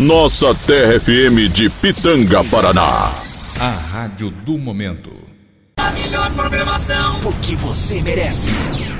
Nossa Terra FM de Pitanga, Paraná. A rádio do momento. A melhor programação, porque você merece.